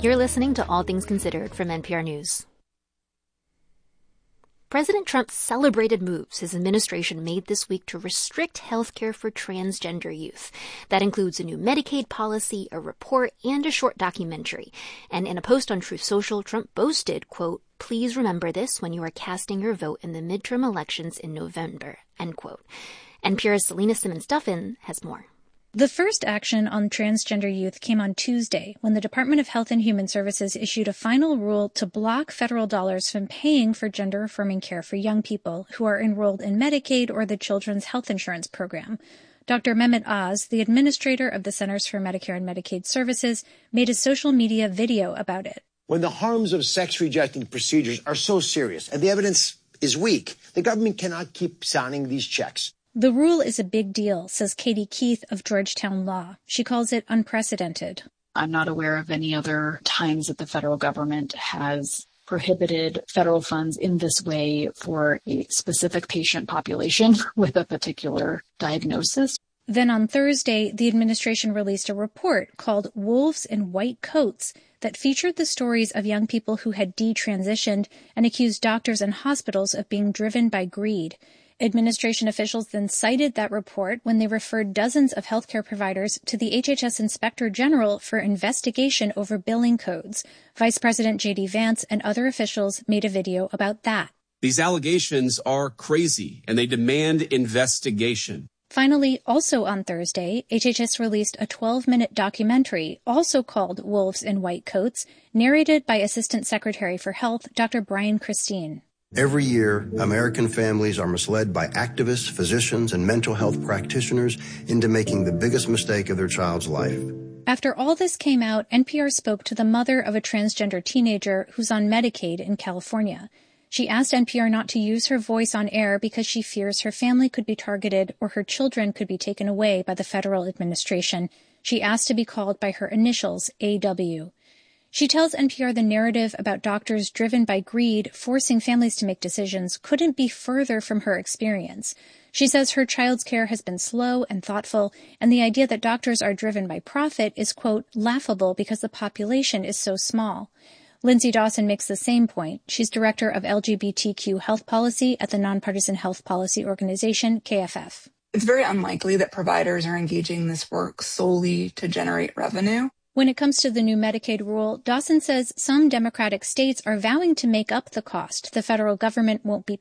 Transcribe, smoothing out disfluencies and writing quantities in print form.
You're listening to All Things Considered from NPR News. President Trump celebrated moves his administration made this week to restrict health care for transgender youth. That includes a new Medicaid policy, a report, and a short documentary. And in a post on Truth Social, Trump boasted, quote, "Please remember this when you are casting your vote in the midterm elections in November," end quote. NPR's Selena Simmons-Duffin has more. The first action on transgender youth came on Tuesday when the Department of Health and Human Services issued a final rule to block federal dollars from paying for gender-affirming care for young people who are enrolled in Medicaid or the Children's Health Insurance Program. Dr. Mehmet Oz, the administrator of the Centers for Medicare and Medicaid Services, made a social media video about it. When the harms of sex-rejecting procedures are so serious and the evidence is weak, the government cannot keep signing these checks. The rule is a big deal, says Katie Keith of Georgetown Law. She calls it unprecedented. I'm not aware of any other times that the federal government has prohibited federal funds in this way for a specific patient population with a particular diagnosis. Then on Thursday, the administration released a report called Wolves in White Coats that featured the stories of young people who had detransitioned and accused doctors and hospitals of being driven by greed. Administration officials then cited that report when they referred dozens of healthcare providers to the HHS Inspector General for investigation over billing codes. Vice President J.D. Vance and other officials made a video about that. These allegations are crazy, and they demand investigation. Finally, also on Thursday, HHS released a 12-minute documentary, also called Wolves in White Coats, narrated by Assistant Secretary for Health, Dr. Brian Christine. Every year, American families are misled by activists, physicians, and mental health practitioners into making the biggest mistake of their child's life. After all this came out, NPR spoke to the mother of a transgender teenager who's on Medicaid in California. She asked NPR not to use her voice on air because she fears her family could be targeted or her children could be taken away by the federal administration. She asked to be called by her initials, AW. She tells NPR the narrative about doctors driven by greed forcing families to make decisions couldn't be further from her experience. She says her child's care has been slow and thoughtful, and the idea that doctors are driven by profit is, quote, laughable because the population is so small. Lindsay Dawson makes the same point. She's director of LGBTQ health policy at the nonpartisan health policy organization, KFF. It's very unlikely that providers are engaging in this work solely to generate revenue. When it comes to the new Medicaid rule, Dawson says some Democratic states are vowing to make up the cost the federal government won't be